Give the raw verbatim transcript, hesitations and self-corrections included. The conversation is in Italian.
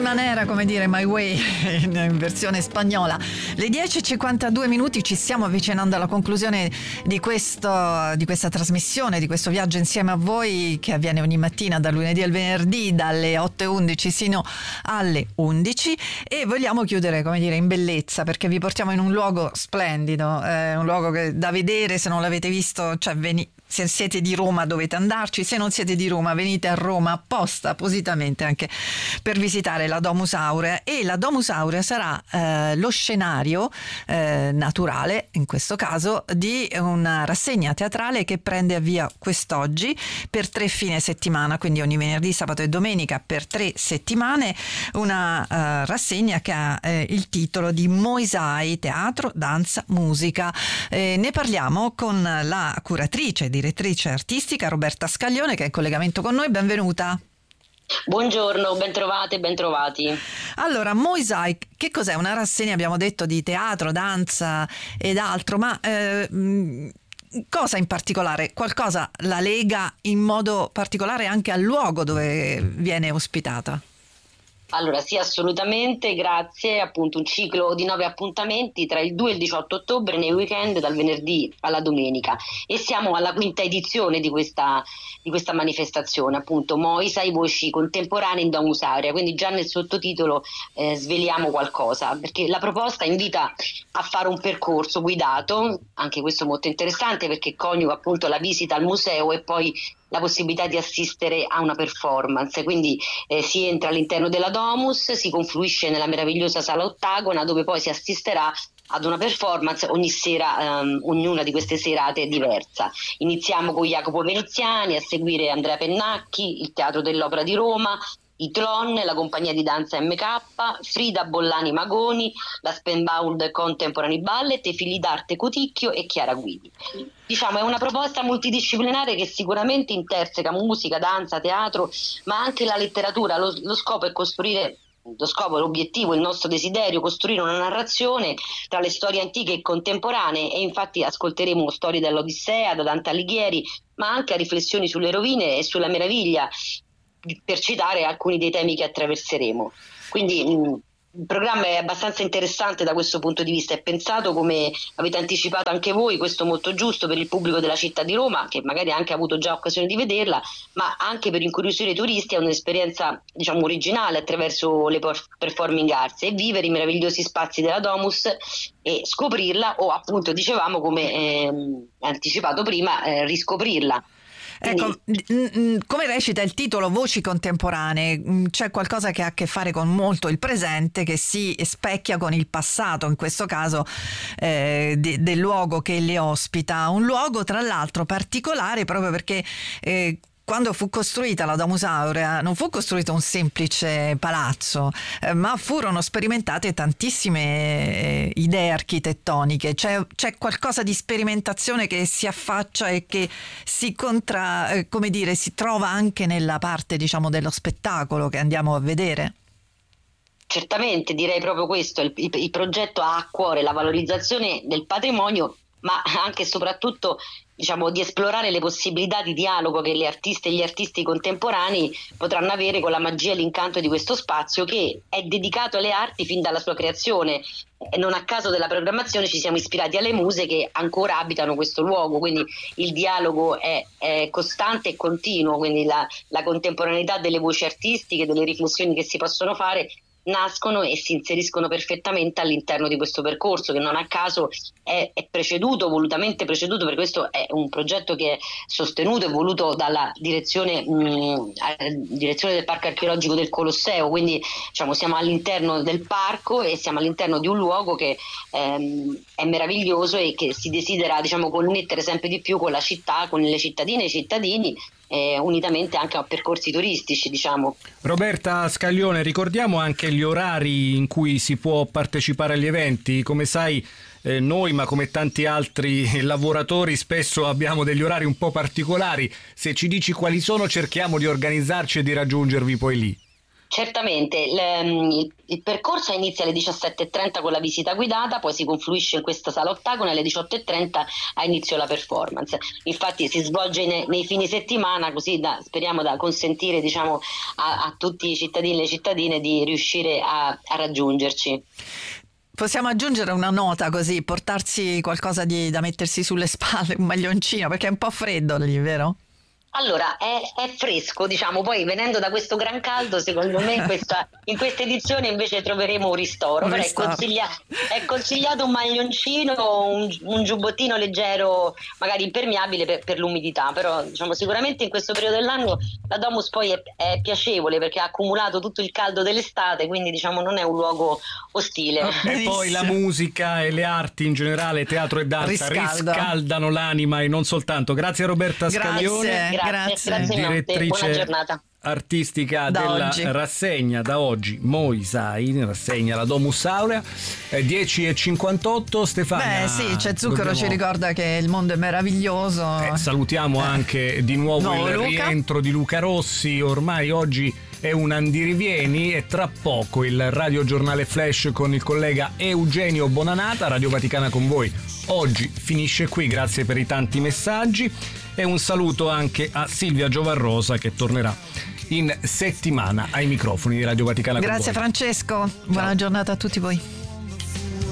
manera, come dire, My Way in, in versione spagnola. Le dieci e cinquantadue minuti, ci stiamo avvicinando alla conclusione di questo di questa trasmissione, di questo viaggio insieme a voi che avviene ogni mattina dal lunedì al venerdì dalle otto e undici sino alle undici, e vogliamo chiudere, come dire, in bellezza, perché vi portiamo in un luogo splendido, eh, un luogo che da vedere, se non l'avete visto, cioè veni se siete di Roma dovete andarci, se non siete di Roma venite a Roma apposta, appositamente anche per visitare la Domus Aurea, e la Domus Aurea sarà eh, lo scenario eh, naturale, in questo caso, di una rassegna teatrale che prende avvia quest'oggi per tre fine settimana, quindi ogni venerdì, sabato e domenica per tre settimane, una eh, rassegna che ha eh, il titolo di Moisai, teatro, danza, musica. Eh, ne parliamo con la curatrice di direttrice artistica Roberta Scaglione, che è in collegamento con noi. Benvenuta. Buongiorno, bentrovate, bentrovati. Allora, Moisai, che cos'è? Una rassegna, abbiamo detto, di teatro, danza ed altro, ma eh, cosa in particolare? Qualcosa la lega in modo particolare anche al luogo dove viene ospitata? Allora sì, assolutamente, grazie. Appunto un ciclo di nove appuntamenti tra il due e il diciotto ottobre nei weekend, dal venerdì alla domenica, e siamo alla quinta edizione di questa, di questa manifestazione, appunto Moisai, voci contemporanee in Domus Aurea. Quindi già nel sottotitolo eh, sveliamo qualcosa, perché la proposta invita a fare un percorso guidato, anche questo molto interessante, perché coniuga appunto la visita al museo e poi la possibilità di assistere a una performance. Quindi eh, si entra all'interno della Domus, si confluisce nella meravigliosa sala ottagona, dove poi si assisterà ad una performance ogni sera, um, ognuna di queste serate è diversa. Iniziamo con Jacopo Veneziani, a seguire Andrea Pennacchi, il Teatro dell'Opera di Roma, i Tron, la compagnia di danza M K, Frida Bollani Magoni, la Spenbound Contemporary Ballet, i figli d'arte Coticchio e Chiara Guidi. Diciamo, è una proposta multidisciplinare che sicuramente interseca musica, danza, teatro, ma anche la letteratura. Lo, lo scopo è costruire Lo scopo, l'obiettivo, il nostro desiderio, costruire una narrazione tra le storie antiche e contemporanee, e infatti ascolteremo storie dall'Odissea, da Dante Alighieri, ma anche a riflessioni sulle rovine e sulla meraviglia, per citare alcuni dei temi che attraverseremo. Quindi mh, il programma è abbastanza interessante da questo punto di vista, è pensato, come avete anticipato anche voi, questo molto giusto, per il pubblico della città di Roma, che magari ha anche avuto già occasione di vederla, ma anche per incuriosire i turisti. È un'esperienza, diciamo, originale attraverso le performing arts, e vivere i meravigliosi spazi della Domus e scoprirla, o appunto, dicevamo, come eh, anticipato prima, eh, riscoprirla. Ecco, come recita il titolo Voci contemporanee, c'è qualcosa che ha a che fare con molto il presente, che si specchia con il passato, in questo caso eh, de, del luogo che le ospita, un luogo tra l'altro particolare proprio perché eh, quando fu costruita la Domus Aurea non fu costruito un semplice palazzo, eh, ma furono sperimentate tantissime eh, idee architettoniche. C'è, c'è qualcosa di sperimentazione che si affaccia e che si contra, eh, come dire, si trova anche nella parte, diciamo, dello spettacolo che andiamo a vedere? Certamente, direi proprio questo. Il, il, il progetto ha a cuore la valorizzazione del patrimonio, ma anche e soprattutto, diciamo, di esplorare le possibilità di dialogo che le artiste e gli artisti contemporanei potranno avere con la magia e l'incanto di questo spazio, che è dedicato alle arti fin dalla sua creazione. E non a caso della programmazione ci siamo ispirati alle muse che ancora abitano questo luogo, quindi il dialogo è, è costante e continuo, quindi la, la contemporaneità delle voci artistiche, delle riflessioni che si possono fare, nascono e si inseriscono perfettamente all'interno di questo percorso, che non a caso è, è preceduto, volutamente preceduto, per questo è un progetto che è sostenuto e voluto dalla direzione, mh, direzione del Parco Archeologico del Colosseo. Quindi, diciamo, siamo all'interno del parco e siamo all'interno di un luogo che ehm, è meraviglioso e che si desidera, diciamo, connettere sempre di più con la città, con le cittadine e i cittadini, Eh, unitamente anche a percorsi turistici, diciamo. Roberta Scaglione, ricordiamo anche gli orari in cui si può partecipare agli eventi. Come sai, eh, noi, ma come tanti altri lavoratori, spesso abbiamo degli orari un po' particolari. Se ci dici quali sono, cerchiamo di organizzarci e di raggiungervi poi lì. Certamente, il, il percorso inizia alle diciassette e trenta con la visita guidata, poi si confluisce in questa sala ottagono e alle diciotto e trenta ha inizio la performance. Infatti si svolge nei, nei fine settimana, così da, speriamo da consentire, diciamo, a, a tutti i cittadini e le cittadine di riuscire a, a raggiungerci. Possiamo aggiungere una nota così, portarsi qualcosa di, da mettersi sulle spalle, un maglioncino, perché è un po' freddo lì, vero? Allora, è, è fresco, diciamo, poi venendo da questo gran caldo, secondo me in questa, in questa edizione invece troveremo un ristoro, un però ristoro. È, consiglia, è consigliato un maglioncino, un, un giubbottino leggero, magari impermeabile per, per l'umidità, però diciamo sicuramente in questo periodo dell'anno la Domus poi è, è piacevole perché ha accumulato tutto il caldo dell'estate, quindi diciamo non è un luogo ostile. Oh, e poi la musica e le arti in generale, teatro e danza, Riscalda. riscaldano l'anima e non soltanto. Grazie a Roberta Scaglione. Grazie. Grazie, Grazie. grazie Direttrice buona giornata artistica Da della oggi. rassegna da oggi Moisai, rassegna la Domus Aurea. eh, dieci e cinquantotto. Stefania, Beh sì, c'è Zucchero, dobbiamo... ci ricorda che il mondo è meraviglioso. Eh, salutiamo Eh. anche di nuovo Nuovo il Luca. rientro di Luca Rossi. Ormai oggi è un andirivieni e tra poco il Radio Giornale Flash con il collega Eugenio Bonanata. Radio Vaticana con voi oggi finisce qui, grazie per i tanti messaggi e un saluto anche a Silvia Giovarrosa che tornerà in settimana ai microfoni di Radio Vaticana con voi. Grazie Francesco, buona giornata a tutti voi.